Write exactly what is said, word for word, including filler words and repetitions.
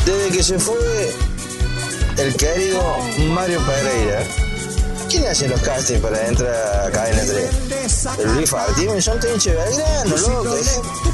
Desde que se fue el querido Mario Pereira, ¿quién hace los castings para entrar a Cadena tres? El Luis Fartime, son Tenche Belgrano, loco.